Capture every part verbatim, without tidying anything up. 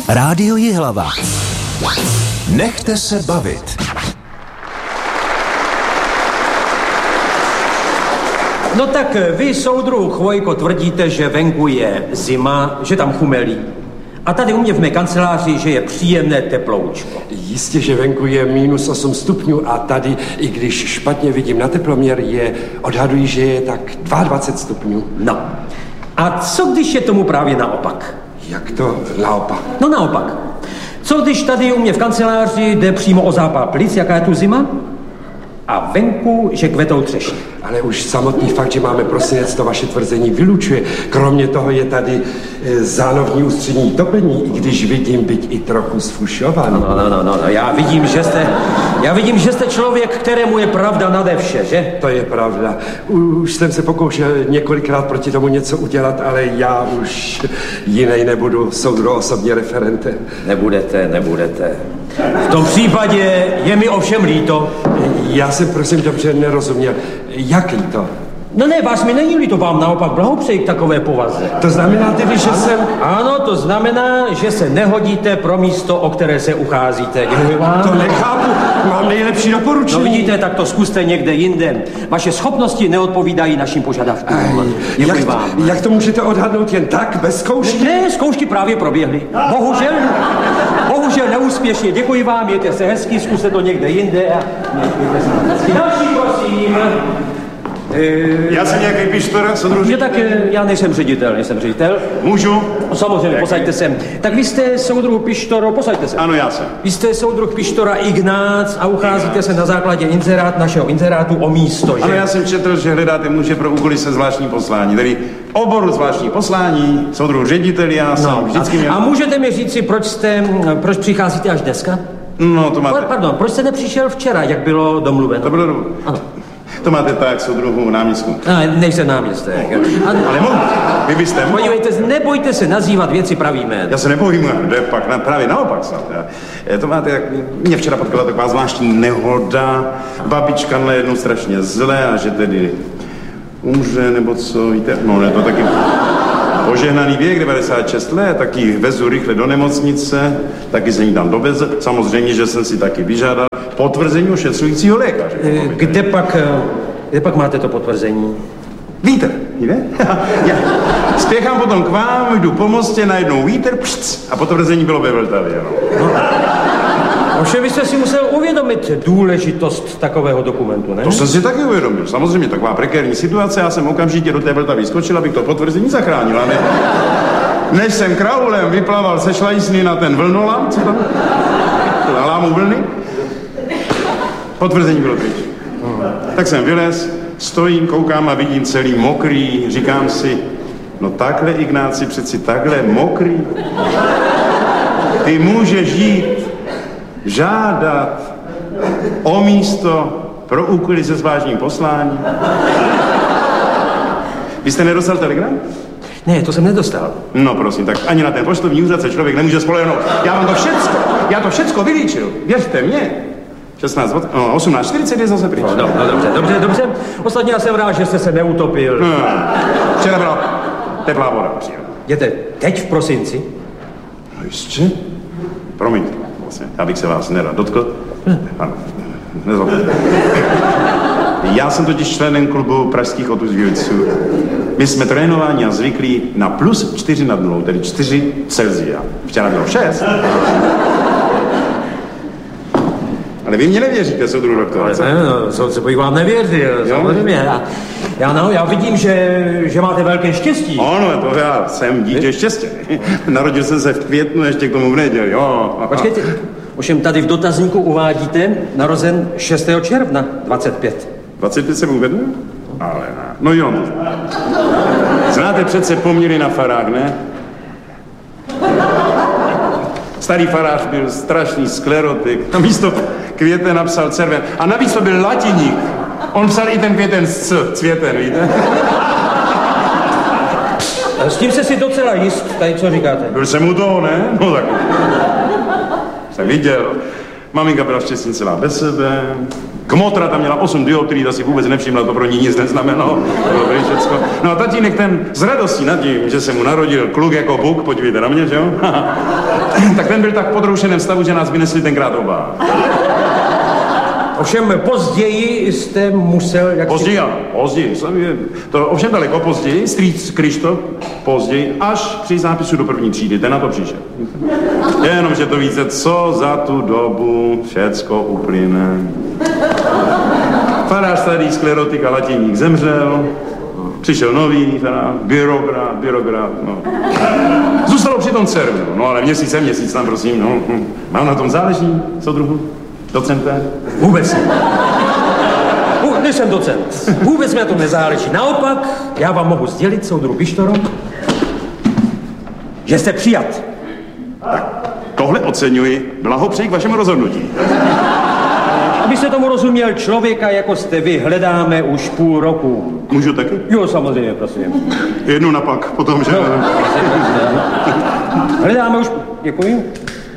Rádio Jihlava. Nechte se bavit. No tak vy, soudruh Chvojko, tvrdíte, že venku je zima, že tam chumelí. A tady u mě v mé kanceláři, že je příjemné teploučko. Jistě, že venku je minus osm stupňů a tady, i když špatně vidím na teploměr, je, odhaduji, že je tak dvacet dva stupňů. No. A co když je tomu právě naopak? Jak to naopak? No naopak. Co když tady u mě v kanceláři jde přímo o zápal plic, jaká je tu zima? A venku, že kvetou třešně. Ale už samotný fakt, že máme prosinec, to vaše tvrzení vylučuje. Kromě toho je tady e, zánovní ústřední topení, i když vidím být i trochu sfušovaný. No, no, no, no, no, já vidím, že jste, já vidím, že jste člověk, kterému je pravda nade vše, že? To je pravda. Už jsem se pokoušel několikrát proti tomu něco udělat, ale já už jinej nebudu, soudruh osobně referentem. Nebudete, nebudete. V tom případě je mi ovšem líto. Já jsem prosím dobře nerozuměl. Jak líto? No ne, vás mi není líto, vám naopak blahopřeji k takové povaze. To znamená tedy, že jsem... Ano, to znamená, že se nehodíte pro místo, o které se ucházíte. Děkuji vám. To nechápu, mám nejlepší doporučení. No vidíte, tak to zkuste někde jinde. Vaše schopnosti neodpovídají našim požadavkům. Děkuji jak, vám. Jak to můžete odhadnout jen tak, bez zkoušky? Ne, zkoušky právě proběhly. Bohužel, bohužel neúspěšně. Děkuji vám, mějte se hezky, zkuste to někde jinde a mějte se hezky. Další, prosím. Já jsem nějaký pištor, soudruh. Že tak já nejsem ředitel, nejsem ředitel. Můžu? No, samozřejmě, posaďte se. Tak vy jste soudruh Pištoro, posaďte se. Ano, já jsem. Vy jste soudruh Pištora Ignác a ucházíte se na základě inzerát našeho inzerátu o místo, že? Ano, já jsem četl, že hledáte muže pro úkoly se zvláštní poslání, tedy oboru zvláštní poslání, soudruh ředitel, já jsem no, vždycky měl... A můžete mi říci, proč jste, proč přicházíte až dneska? No, to máte... Pardon, proč jste nepřišel včera, jak bylo domluveno? To bylo domluveno. Ano. To máte tak, soudruhu náměstku. Ne, nejsem náměstek. Ale mohl, vy byste mohl. Podívejte, nebojte se nazývat věci pravý jménem. Já se nebojím, jde pak na, právě naopak snad. Já, to máte, jak mě včera potkala taková zvláštní nehoda, babička na jednou strašně zlé a že tedy umře, nebo co, víte, no ne, to taky požehnaný věk, devadesát šest let, taky vezu rychle do nemocnice, taky se ní tam doveze, samozřejmě, že jsem si taky vyžádal potvrzení ošetřujícího lékaře. Kde pak, kde pak máte to potvrzení? Vítr, víte? Já spěchám potom k vám, jdu po mostě, najednou vítr, pšc, a potvrzení bylo ve Vltavě, no. no. Ovšem vy jste si musel uvědomit důležitost takového dokumentu, ne? To jsem si taky uvědomil, samozřejmě, taková prekérní situace, já jsem okamžitě do té Vltavy skočil, abych to potvrzení zachránil, a ne... Než jsem kraulem vyplaval se šlajsny na ten vlnolam, co tam? Na lámu vlny. Potvrzení bylo pryč. No. Tak jsem vylez, stojím, koukám a vidím celý mokrý, říkám si, no takhle, Ignáci, přeci takhle mokrý. Ty můžeš jít žádat o místo pro úkoly se zvláštním posláním. Vy jste nedostal telegram? Ne, to jsem nedostal. No prosím, tak ani na ten poštovní úřad se člověk nemůže spolehnout. Já vám to všecko, já to všecko vylíčil, věřte mě. šestnáct, no, osmnáct čtyřicet je zase pryč. No, no, no, dobře, dobře, dobře. Ostatně já jsem rád, že jste se neutopil. No, včera byla teplá voda, příjemná. Jděte teď v prosinci? No jistě. Promiňte, vlastně, já bych se vás nerad dotkl. Ano, nezlobte. Já jsem totiž členem klubu pražských otužilců. My jsme trénováni a zvyklí na plus čtyři nad nulou, tedy čtyři Celsia. Včera bylo šest. Ale vy mě nevěříte, soudruh doktor. Ale ne, no, soudce bych vám nevěřil, samozřejmě. Já, já, no, já vidím, že, že máte velké štěstí. Ano, to já jsem dítě štěstí. Narodil jsem se v květnu, ještě k tomu v neděli, jo. Počkejte, ovšem tady v dotazníku uvádíte narozen šestého června dvacet pět. dvacet pět jsem uvedl? Ale ne. No jo. Znáte přece poměry na farách, ne? Starý farář byl strašný sklerotik. Na místo květen napsal červen. A navíc to byl latiník. On psal i ten květen s cvěten, víte? S tím se si docela jist, tady co říkáte? Byl jsem u toho, ne? No tak. Jsem viděl. Maminka byla šťastně celá bez sebe. Kmotra tam měla osm dioptrií, ta si vůbec nevšimla, to pro ní nic neznamenalo. To bylo dobrý všecko. No a tatínek ten z radostí nad tím, že se mu narodil kluk jako Bůh, podívejte na mě, že jo? Tak ten byl tak v podroušeném stavu, že nás vynesli tenkrát oba. Ovšem později jste musel... Jak Později, si... ano, později. To ovšem daleko později, strýc Krištof, později, až při zápisu do první třídy, ten na to přišel. Jenom, že to víte, co za tu dobu všecko uplyne. Farář starý sklerotik a latiník zemřel, přišel nový farář, byrokrat, byrokrat, no. Zůstalo při tom dceru, no ale měsíc je měsíc tam, prosím, no. Mám na tom záleží, soudruhu? Docente? Vůbec ne. Nejsem docent. Vůbec mi na tom nezáleží. Naopak, já vám mohu sdělit, soudruh Pištoro, že jste přijat. Tak, tohle oceňuji. Blahopřeji k vašemu rozhodnutí. Aby se tomu rozuměl, člověka, jako jste vy, hledáme už půl roku. Můžu taky? Jo, samozřejmě, prosím. Jednu napak, potom, že... No, hledáme už... Děkuji.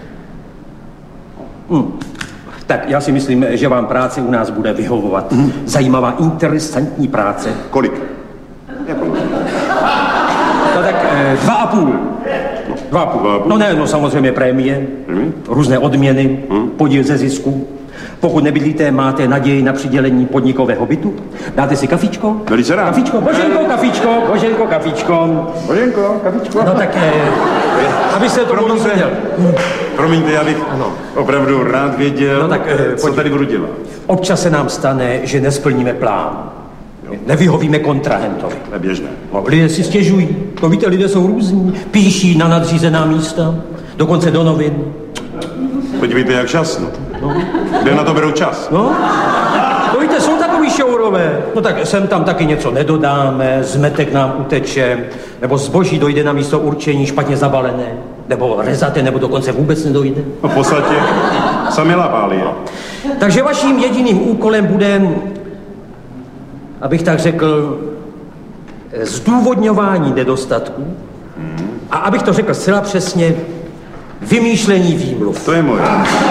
Hm. Tak já si myslím, že vám práce u nás bude vyhovovat. Mm. Zajímavá, interesantní práce. Kolik? Jako? No tak eh, dva a půl. No, dva a půl. Dva a půl. No ne, no samozřejmě prémie, Prémie? Různé odměny, mm. podíl ze zisku. Pokud nebydlíte, máte naději na přidělení podnikového bytu. Dáte si kafičko? Velice rád. Kafičko, Boženko, kafičko, Boženko, kafičko. Boženko, kafičko. No tak, eh, abyste to rozuměl. Promiňte, já bych ano. opravdu rád věděl, no tak, eh, co tady budu dělat. Občas se nám stane, že nesplníme plán. Jo. Nevyhovíme kontrahentovi. To je běžné. No, lidé si stěžují. To víte, lidé jsou různí. Píší na nadřízená místa, dokonce do novin. Podívejte, jak čas, no. no. Kde na to berou čas? No, to víte, jsou takový šourové. No tak sem tam taky něco nedodáme, zmetek nám uteče, nebo zboží dojde na místo určení špatně zabalené, nebo rezate, nebo dokonce vůbec nedojde. No v podstatě sami lapáli. No. Takže vaším jediným úkolem bude, abych tak řekl, zdůvodňování nedostatků a abych to řekl zcela přesně, vymýšlení výmluv. To je moje.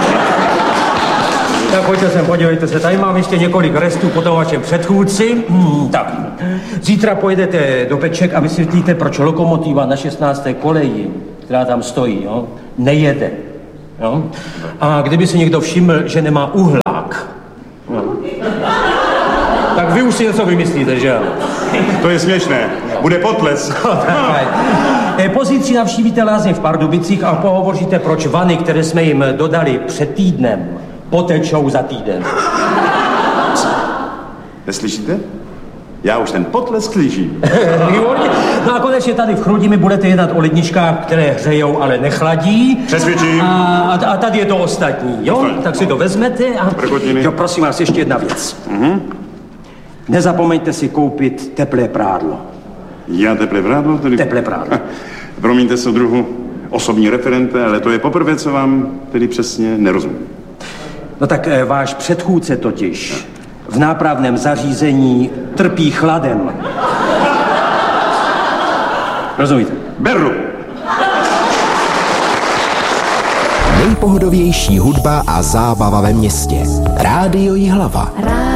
Tak pojďte sem, podívejte se, tady mám ještě několik restů po tom vašem předchůdci. Hmm, tak, zítra pojedete do Peček a vysvětlíte, proč lokomotiva na šestnácté koleji, která tam stojí, jo, nejede. Jo? A kdyby si někdo všiml, že nemá uhlák, jo, tak vy už si něco vymyslíte, že jo? To je směšné. Bude potles. Pozítří navštívíte lázně v Pardubicích a pohovoříte, proč vany, které jsme jim dodali před týdnem, potečou za týden. Neslyšíte? Já už ten potlesk slyším. No a konečně tady v Chrudimi budete jednat o ledničkách, které hřejou, ale nechladí. Přesvědčím. A, a tady je to ostatní, jo? Ostatní. Tak si to vezmete a... Jo, prosím vás, ještě jedna věc. Mhm. Nezapomeňte si koupit teplé prádlo. Já teplé prádlo? Tedy... Teplé prádlo. Promiňte, soudruhu, osobní referente, ale to je poprvé, co vám tedy přesně nerozumím. No tak e, váš předchůdce totiž v nápravném zařízení trpí chladem. Rozumíte? Beru. Nejpohodovější hudba a zábava ve městě. Rádio Jihlava.